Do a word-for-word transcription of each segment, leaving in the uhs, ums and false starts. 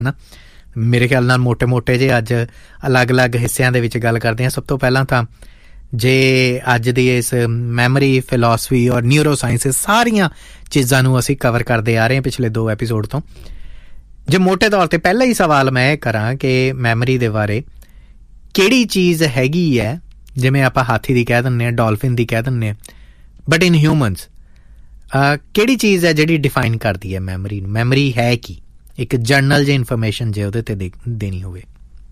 ਨਾ ਮੇਰੇ ਖਿਆਲ ਨਾਲ ਮੋਟੇ ਮੋਟੇ ਜੇ ਅੱਜ ਅਲੱਗ-ਅਲੱਗ ਹਿੱਸਿਆਂ ਦੇ ਵਿੱਚ ਗੱਲ ਕਰਦੇ ਹਾਂ। ਸਭ ਤੋਂ ਪਹਿਲਾਂ ਤਾਂ ਜੇ ਅੱਜ ਦੀ ਇਸ ਮੈਮਰੀ, ਫਿਲੋਸਫੀ ਔਰ ਨਿਊਰੋ ਸਾਇੰਸਿਸ ਸਾਰੀਆਂ ਚੀਜ਼ਾਂ ਨੂੰ ਅਸੀਂ ਕਵਰ ਕਰਦੇ ਆ ਰਹੇ ਹਾਂ ਪਿਛਲੇ ਦੋ ਐਪੀਸੋਡ ਤੋਂ। ਜੇ ਮੋਟੇ ਤੌਰ 'ਤੇ ਪਹਿਲਾ ਹੀ ਸਵਾਲ ਮੈਂ ਇਹ ਕਰਾਂ ਕਿ ਮੈਮਰੀ ਦੇ ਬਾਰੇ ਕਿਹੜੀ ਚੀਜ਼ ਹੈਗੀ ਹੈ, ਜਿਵੇਂ ਆਪਾਂ ਹਾਥੀ ਦੀ ਕਹਿ ਦਿੰਦੇ ਹਾਂ, ਡੋਲਫਿਨ ਦੀ ਕਹਿ ਦਿੰਦੇ ਹਾਂ, ਬਟ ਇਨ ਹਿਊਮਨਸ ਕਿਹੜੀ ਚੀਜ਼ ਹੈ ਜਿਹੜੀ ਡਿਫਾਈਨ ਕਰਦੀ ਹੈ ਮੈਮਰੀ ਨੂੰ? ਮੈਮਰੀ ਹੈ ਕੀ? ਇੱਕ ਜਰਨਲ ਜਿਹੀ ਇਨਫੋਰਮੇਸ਼ਨ ਜੇ ਉਹਦੇ 'ਤੇ ਦੇ ਦੇਣੀ ਹੋਵੇ।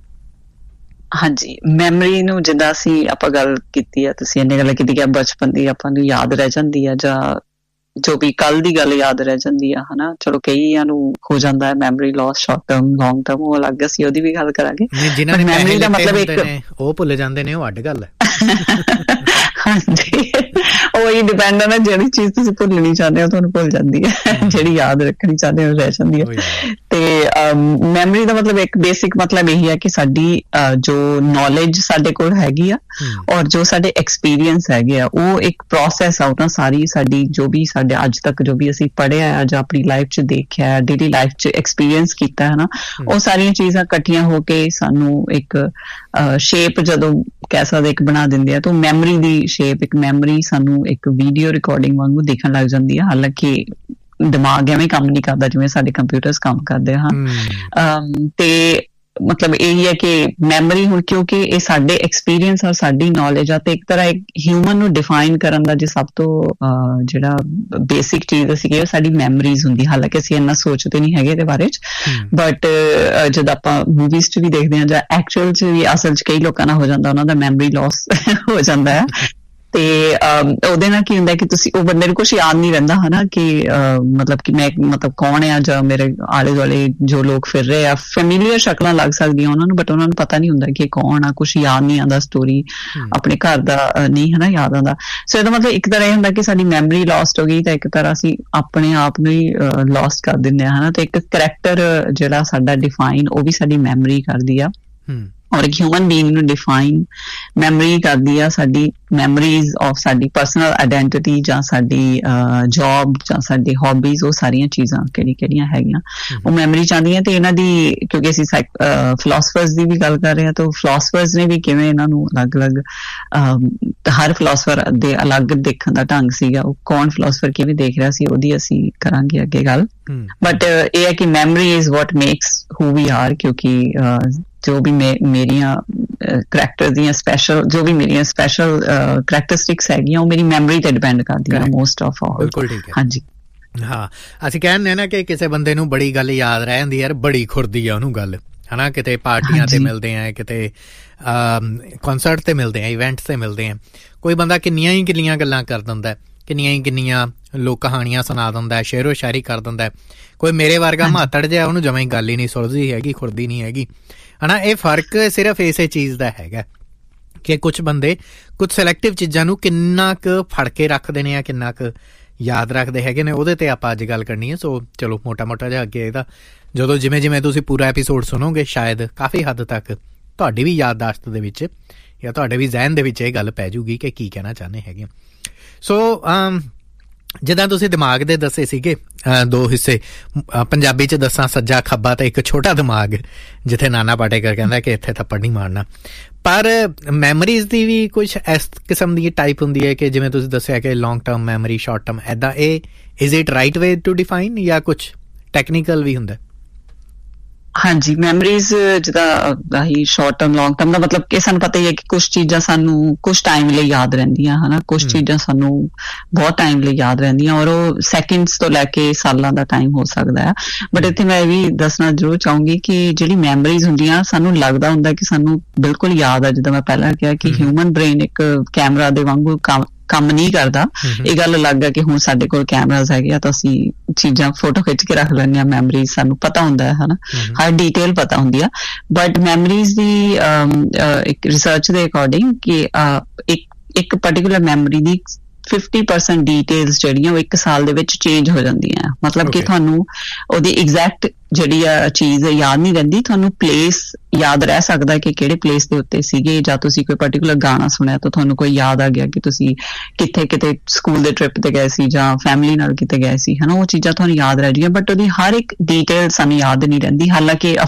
ਹਾਂਜੀ, ਮੈਮਰੀ ਨੂੰ ਜਿੱਦਾਂ ਅਸੀਂ ਆਪਾਂ ਗੱਲ ਕੀਤੀ ਆ, ਤੁਸੀਂ ਇੰਨੇ ਗੱਲ ਕੀਤੀ ਕਿ ਬਚਪਨ ਦੀ ਆਪਾਂ ਨੂੰ ਯਾਦ ਰਹਿ ਜਾਂਦੀ ਆ, ਜਾਂ ਜੋ ਵੀ ਕੱਲ ਦੀ ਗੱਲ ਯਾਦ ਰਹਿ ਜਾਂਦੀ ਆ, ਹਨਾ। ਚਲੋ ਕਈਆਂ ਨੂੰ ਹੋ ਜਾਂਦਾ ਹੈ memory Las, short term, long term, ਉਹ ਅਲੱਗ ਅਸੀਂ ਉਹਦੀ ਵੀ ਗੱਲ ਕਰਾਂਗੇ। ਜਿਨ੍ਹਾਂ ਨੇ ਮੈਮਰੀ ਦਾ ਮਤਲਬ ਇੱਕ ਉਹ ਭੁੱਲ ਜਾਂਦੇ ਨੇ, ਉਹ ਅੱਡ ਗੱਲ ਹੈ। ਹਾਂਜੀ, ਉਹੀ ਡਿਪੈਂਡ ਹੈ ਨਾ, ਜਿਹੜੀ ਚੀਜ਼ ਤੁਸੀਂ ਭੁੱਲਣੀ ਚਾਹੁੰਦੇ ਹੋ ਤੁਹਾਨੂੰ ਭੁੱਲ ਜਾਂਦੀ ਹੈ, ਜਿਹੜੀ ਯਾਦ ਰੱਖਣੀ ਚਾਹੁੰਦੇ ਹੋ ਰਹਿ ਜਾਂਦੀ ਹੈ। ਤੇ ਮੈਮਰੀ ਦਾ ਮਤਲਬ ਇੱਕ ਬੇਸਿਕ ਮਤਲਬ ਇਹੀ ਹੈ ਕਿ ਸਾਡੀ ਜੋ ਨੌਲੇਜ ਸਾਡੇ ਕੋਲ ਹੈਗੀ ਆ ਔਰ ਜੋ ਸਾਡੇ ਐਕਸਪੀਰੀਅੰਸ ਹੈਗੇ ਆ, ਉਹ ਇੱਕ ਪ੍ਰੋਸੈਸ ਆ। ਉਹਨਾਂ ਸਾਰੀ ਸਾਡੀ ਜੋ ਵੀ ਸਾਡੇ ਅੱਜ ਤੱਕ ਜੋ ਵੀ ਅਸੀਂ ਪੜ੍ਹਿਆ ਆ ਜਾਂ ਆਪਣੀ ਲਾਈਫ 'ਚ ਦੇਖਿਆ, ਡੇਲੀ ਲਾਈਫ 'ਚ ਐਕਸਪੀਰੀਅੰਸ ਕੀਤਾ ਹੈ ਨਾ, ਉਹ ਸਾਰੀਆਂ ਚੀਜ਼ਾਂ ਇਕੱਠੀਆਂ ਹੋ ਕੇ ਸਾਨੂੰ ਇੱਕ ਸ਼ੇਪ ਜਦੋਂ ਕਹਿ ਸਕਦੇ ਇੱਕ ਬਣਾ ਦਿੰਦੇ ਆ। ਤਾਂ ਮੈਮਰੀ ਦੀ ਸ਼ੇਪ, ਇੱਕ ਮੈਮਰੀ ਸਾਨੂੰ ਇੱਕ ਵੀਡੀਓ ਰਿਕਾਰਡਿੰਗ ਵਾਂਗੂ ਦੇਖਣ ਲੱਗ ਜਾਂਦੀ ਹੈ। ਹਾਲਾਂਕਿ ਦਿਮਾਗ ਐਵੇਂ ਕੰਮ ਨਹੀਂ ਕਰਦਾ ਜਿਵੇਂ ਸਾਡੇ ਕੰਪਿਊਟਰਸ ਕੰਮ ਕਰਦੇ ਹਨ। ਤੇ ਮਤਲਬ ਇਹੀ ਹੈ ਕਿ ਮੈਮਰੀ ਹੁਣ ਕਿਉਂਕਿ ਇਹ ਸਾਡੇ ਐਕਸਪੀਰੀਅੰਸ ਔਰ ਸਾਡੀ ਨੌਲੇਜ ਆ, ਤੇ ਇੱਕ ਤਰ੍ਹਾਂ ਇੱਕ ਹਿਊਮਨ ਨੂੰ ਡਿਫਾਈਨ ਕਰਨ ਦਾ ਜੇ ਸਭ ਤੋਂ ਜਿਹੜਾ ਬੇਸਿਕ ਚੀਜ਼ ਅਸੀਂ ਕਹੀਏ ਸਾਡੀ ਮੈਮਰੀਜ਼ ਹੁੰਦੀ। ਹਾਲਾਂਕਿ ਅਸੀਂ ਇੰਨਾ ਸੋਚਦੇ ਨਹੀਂ ਹੈਗੇ ਇਹਦੇ ਬਾਰੇ 'ਚ, ਬਟ ਜਦ ਆਪਾਂ ਮੂਵੀਜ਼ 'ਚ ਵੀ ਦੇਖਦੇ ਹਾਂ ਜਾਂ ਐਕਚੁਅਲ 'ਚ ਵੀ ਅਸਲ 'ਚ ਕਈ ਲੋਕਾਂ ਨਾਲ ਹੋ ਜਾਂਦਾ, ਉਹਨਾਂ ਦਾ ਮੈਮਰੀ ਲਾਸ ਹੋ ਜਾਂਦਾ ਹੈ। ਤੇ ਉਹਦੇ ਨਾਲ ਕੀ ਹੁੰਦਾ ਕਿ ਤੁਸੀਂ ਉਹ ਬੰਦੇ ਨੂੰ ਕੁਛ ਯਾਦ ਨਹੀਂ ਰਹਿੰਦਾ, ਹਨਾ, ਕਿ ਮਤਲਬ ਕਿ ਮੈਂ ਮਤਲਬ ਕੌਣ ਆ, ਜਾਂ ਮੇਰੇ ਆਲੇ ਦੁਆਲੇ ਜੋ ਲੋਕ ਫਿਰ ਰਹੇ ਆ, ਫੈਮੀਲੀਅਰ ਸ਼ਕਲਾਂ ਲੱਗ ਸਕਦੀਆਂ ਉਹਨਾਂ ਨੂੰ, ਬਟ ਉਹਨਾਂ ਨੂੰ ਪਤਾ ਨਹੀਂ ਹੁੰਦਾ ਕਿ ਕੌਣ ਆ, ਕੁਛ ਯਾਦ ਨਹੀਂ ਆਉਂਦਾ, ਸਟੋਰੀ ਆਪਣੇ ਘਰ ਦਾ ਨਹੀਂ ਹਨਾ ਯਾਦ ਆਉਂਦਾ। ਸੋ ਇਹਦਾ ਮਤਲਬ ਇੱਕ ਤਰ੍ਹਾਂ ਇਹ ਹੁੰਦਾ ਕਿ ਸਾਡੀ ਮੈਮਰੀ ਲੋਸਟ ਹੋ ਗਈ, ਤਾਂ ਇੱਕ ਤਰ੍ਹਾਂ ਅਸੀਂ ਆਪਣੇ ਆਪ ਨੂੰ ਹੀ ਲੋਸਟ ਕਰ ਦਿੰਦੇ ਹਾਂ, ਹਨਾ। ਤੇ ਇੱਕ ਕਰੈਕਟਰ ਜਿਹੜਾ ਸਾਡਾ ਡਿਫਾਈਨ, ਉਹ ਵੀ ਸਾਡੀ ਮੈਮਰੀ ਕਰਦੀ ਆ। ਔਰ ਇੱਕ ਹਿਊਮਨ ਬੀਇੰਗ ਨੂੰ ਡਿਫਾਈਨ ਮੈਮਰੀ ਕਰਦੀ ਆ ਸਾਡੀ ਮੈਮਰੀਜ਼ ਆਫ ਸਾਡੀ ਪਰਸਨਲ ਆਈਡੈਂਟਿਟੀ, ਜਾਂ ਸਾਡੀ ਜੋਬ, ਜਾਂ ਸਾਡੀ ਹੌਬੀਜ਼, ਉਹ ਸਾਰੀਆਂ ਚੀਜ਼ਾਂ ਕਿਹੜੀ ਕਿਹੜੀਆਂ ਹੈਗੀਆਂ ਉਹ ਮੈਮਰੀ ਚਾਹੁੰਦੀਆਂ। ਤੇ ਇਹਨਾਂ ਦੀ ਕਿਉਂਕਿ ਅਸੀਂ ਫਿਲੋਸਫਰਸ ਦੀ ਵੀ ਗੱਲ ਕਰ ਰਹੇ ਹਾਂ, ਤਾਂ ਫਿਲੋਸਫਰਸ ਨੇ ਵੀ ਕਿਵੇਂ ਇਹਨਾਂ ਨੂੰ ਅਲੱਗ-ਅਲੱਗ, ਹਰ ਫਿਲੋਸਫਰ ਦੇ ਅਲੱਗ ਦੇਖਣ ਦਾ ਢੰਗ ਸੀਗਾ, ਉਹ ਕੌਣ ਫਿਲੋਸਫਰ ਕਿਵੇਂ ਦੇਖ ਰਿਹਾ ਸੀ ਉਹਦੀ ਅਸੀਂ ਕਰਾਂਗੇ ਅੱਗੇ ਗੱਲ। ਬਟ ਇਹ ਹੈ ਕਿ memory is what makes who we R, ਕਿਉਂਕਿ ਜੋ ਵੀ ਮੇ ਮੇਰੀਆਂ ਕਰੈਕਟਰ ਦੀਆਂ ਸਪੈਸ਼ਲ, ਜੋ ਵੀ ਮੇਰੀਆਂ ਸਪੈਸ਼ਲ ਕਰੈਕਟਰਿਸਟਿਕਸ ਹੈਗੀਆਂ, ਉਹ ਮੇਰੀ ਮੈਮਰੀ ਤੇ ਡਿਪੈਂਡ ਕਰਦੀਆਂ ਮੋਸਟ ਆਫ ਆਲ। ਬਿਲਕੁਲ ਠੀਕ ਹੈ। ਹਾਂਜੀ, ਹਾਂ, ਅਸੀਂ ਕਹਿੰਦੇ ਨਾ ਕਿ ਕਿਸੇ ਬੰਦੇ ਨੂੰ ਬੜੀ ਗੱਲ ਯਾਦ ਰਹਿ ਜਾਂਦੀ ਯਾਰ, ਬੜੀ ਖੁਰਦੀ ਆ ਉਹਨੂੰ ਗੱਲ, ਹਨਾ। ਕਿਤੇ ਪਾਰਟੀਆਂ ਤੇ ਮਿਲਦੇ ਆ, ਕਿਤੇ ਕਨਸਰਟ ਤੇ ਮਿਲਦੇ ਆ, ਇਵੈਂਟਸ ਤੇ ਮਿਲਦੇ ਆ, ਕੋਈ ਬੰਦਾ ਕਿੰਨੀਆਂ ਹੀ ਕਿੰਨੀਆਂ ਗੱਲਾਂ ਕਰ ਦਿੰਦਾ, ਕਿੰਨੀਆਂ ਹੀ ਕਿੰਨੀਆਂ ਲੋਕ ਕਹਾਣੀਆਂ ਸੁਣਾ ਦਿੰਦਾ, ਸ਼ੇਰੋ ਸ਼ਾਇਰੀ ਕਰ ਦਿੰਦਾ। ਕੋਈ ਮੇਰੇ ਵਰਗਾ ਮਾਤੜ ਜਿਹਾ, ਉਹਨੂੰ ਜਮਾਂ ਹੀ ਗੱਲ ਹੀ ਨਹੀਂ ਸੁਲਝਦੀ ਹੈਗੀ, ਖੁਰਦੀ ਨਹੀਂ ਹੈਗੀ, ਹਨਾ। ਇਹ ਫਰਕ ਸਿਰਫ ਇਸੇ ਚੀਜ਼ ਦਾ ਹੈਗਾ ਕਿ ਕੁਛ ਬੰਦੇ ਕੁਛ ਸਿਲੈਕਟਿਵ ਚੀਜ਼ਾਂ ਨੂੰ ਕਿੰਨਾ ਕੁ ਫੜ ਕੇ ਰੱਖਦੇ ਨੇ, ਜਾਂ ਕਿੰਨਾ ਕੁ ਯਾਦ ਰੱਖਦੇ ਹੈਗੇ ਨੇ, ਉਹਦੇ ਤੇ ਆਪਾਂ ਅੱਜ ਗੱਲ ਕਰਨੀ ਹੈ। ਸੋ ਚਲੋ ਮੋਟਾ ਮੋਟਾ ਜਿਹਾ ਅੱਗੇ ਇਹਦਾ ਜਦੋਂ ਜਿਵੇਂ ਜਿਵੇਂ ਤੁਸੀਂ ਪੂਰਾ ਐਪੀਸੋਡ ਸੁਣੋਗੇ, ਸ਼ਾਇਦ ਕਾਫੀ ਹੱਦ ਤੱਕ ਤੁਹਾਡੀ ਵੀ ਯਾਦਦਾਸ਼ਤ ਦੇ ਵਿੱਚ ਜਾਂ ਤੁਹਾਡੇ ਵੀ ਜ਼ਹਿਨ ਦੇ ਵਿੱਚ ਇਹ ਗੱਲ ਪੈ ਜੂਗੀ ਕਿ ਕੀ ਕਹਿਣਾ ਚਾਹੁੰਦੇ ਹੈਗੇ। ਸੋ ਜਿੱਦਾਂ ਤੁਸੀਂ ਦਿਮਾਗ ਦੇ ਦੱਸੇ ਸੀਗੇ ਦੋ ਹਿੱਸੇ, ਪੰਜਾਬੀ 'ਚ ਦੱਸਾਂ ਸੱਜਾ ਖੱਬਾ ਤੇ ਇੱਕ ਛੋਟਾ ਦਿਮਾਗ, ਜਿੱਥੇ ਨਾਨਾ ਪਾਟੇਕਰ ਕਹਿੰਦਾ ਕਿ ਇੱਥੇ ਥੱਪੜ ਨਹੀਂ ਮਾਰਨਾ। ਪਰ ਮੈਮਰੀਜ਼ ਦੀ ਵੀ ਕੁਛ ਇਸ ਕਿਸਮ ਦੀ ਟਾਈਪ ਹੁੰਦੀ ਹੈ ਕਿ ਜਿਵੇਂ ਤੁਸੀਂ ਦੱਸਿਆ ਕਿ long term memory, short term, ਇੱਦਾਂ। ਇਹ is it right way to define, ਜਾਂ ਕੁਛ ਟੈਕਨੀਕਲ ਵੀ ਹੁੰਦਾ? ਹਾਂਜੀ, ਮੈਮਰੀਜ਼ ਜਿੱਦਾਂ ਆਹੀ ਸ਼ਾਰਟ ਟਰਮ, ਲੌਂਗ ਟਰਮ ਦਾ ਮਤਲਬ ਕਿ ਸਾਨੂੰ ਪਤਾ ਹੀ ਹੈ ਕਿ ਕੁਛ ਚੀਜ਼ਾਂ ਸਾਨੂੰ ਕੁਛ ਟਾਈਮ ਲਈ ਯਾਦ ਰਹਿੰਦੀਆਂ, ਹਨਾ, ਕੁਛ ਚੀਜ਼ਾਂ ਸਾਨੂੰ ਬਹੁਤ ਟਾਈਮ ਲਈ ਯਾਦ ਰਹਿੰਦੀਆਂ, ਔਰ ਉਹ ਸੈਕਿੰਡਸ ਤੋਂ ਲੈ ਕੇ ਸਾਲਾਂ ਦਾ ਟਾਈਮ ਹੋ ਸਕਦਾ ਆ। ਬਟ ਇੱਥੇ ਮੈਂ ਇਹ ਵੀ ਦੱਸਣਾ ਜ਼ਰੂਰ ਚਾਹੂੰਗੀ ਕਿ ਜਿਹੜੀ ਮੈਮਰੀਜ਼ ਹੁੰਦੀਆਂ, ਸਾਨੂੰ ਲੱਗਦਾ ਹੁੰਦਾ ਕਿ ਸਾਨੂੰ ਬਿਲਕੁਲ ਯਾਦ ਆ। ਜਿੱਦਾਂ ਮੈਂ ਪਹਿਲਾਂ ਕਿਹਾ ਕਿ ਹਿਊਮਨ ਬ੍ਰੇਨ ਇੱਕ ਕੈਮਰਾ ਦੇ ਵਾਂਗੂ ਕੰਮ ਕੰਮ ਨਹੀਂ ਕਰਦਾ। ਇਹ ਗੱਲ ਅਲੱਗ ਹੈ ਕਿ ਹੁਣ ਸਾਡੇ ਕੋਲ ਕੈਮਰਾਜ਼ ਹੈਗੇ ਆ ਤਾਂ ਅਸੀਂ ਚੀਜ਼ਾਂ ਫੋਟੋ ਖਿੱਚ ਕੇ ਰੱਖ ਲੈਂਦੇ ਹਾਂ, ਮੈਮਰੀਜ਼ ਸਾਨੂੰ ਪਤਾ ਹੁੰਦਾ ਹੈ, ਹਨਾ, ਹਰ ਡਿਟੇਲ ਪਤਾ ਹੁੰਦੀ ਆ। ਬਟ ਮੈਮਰੀਜ਼ ਦੀ ਇੱਕ ਰਿਸਰਚ ਦੇ ਅਕੋਰਡਿੰਗ ਕਿ ਇੱਕ ਇੱਕ ਪਰਟੀਕੂਲਰ ਮੈਮਰੀ ਦੀ ਫਿਫਟੀ ਪਰਸੈਂਟ ਡੀਟੇਲਸ ਜਿਹੜੀਆਂ ਉਹ ਇੱਕ ਸਾਲ ਦੇ ਵਿੱਚ ਚੇਂਜ ਹੋ ਜਾਂਦੀਆਂ। ਮਤਲਬ ਕਿ ਤੁਹਾਨੂੰ ਉਹਦੀ ਐਗਜ਼ੈਕਟ ਜਿਹੜੀ ਆ ਚੀਜ਼ ਯਾਦ ਨਹੀਂ ਰਹਿੰਦੀ, ਤੁਹਾਨੂੰ ਪਲੇਸ ਯਾਦ ਰਹਿ ਸਕਦਾ ਕਿ ਕਿਹੜੇ ਪਲੇਸ ਦੇ ਉੱਤੇ ਸੀਗੇ, ਜਾਂ ਤੁਸੀਂ ਕੋਈ ਪਾਰਟਿਕੂਲਰ ਗਾਣਾ ਸੁਣਿਆ ਤਾਂ ਤੁਹਾਨੂੰ ਕੋਈ ਯਾਦ ਆ ਗਿਆ ਕਿ ਤੁਸੀਂ ਕਿੱਥੇ ਕਿਤੇ ਸਕੂਲ ਦੇ ਟ੍ਰਿਪ ਤੇ ਗਏ ਸੀ ਜਾਂ ਫੈਮਿਲੀ ਨਾਲ ਕਿਤੇ ਗਏ ਸੀ, ਹਨਾ, ਉਹ ਚੀਜ਼ਾਂ ਤੁਹਾਨੂੰ ਯਾਦ ਰਹਿ ਜਾਈਆਂ, ਬਟ ਉਹਦੀ ਹਰ ਇੱਕ ਡਿਟੇਲ ਸਾਨੂੰ ਯਾਦ ਨਹੀਂ ਰਹਿੰਦੀ। ਹਾਲਾਂਕਿ